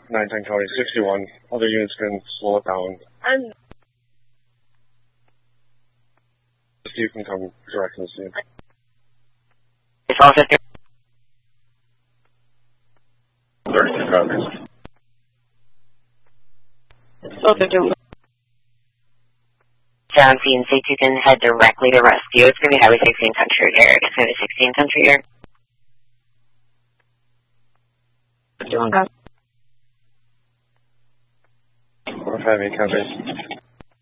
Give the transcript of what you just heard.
910 County 61. Other units can slow it down. And You can come direct to the scene. It's all 50. 32 copies. So 51. Down scene, so you can head directly to rescue. It's going to be Highway 16 Country Air. It's going to be 16 Country Air. 51 copies. 458 copies.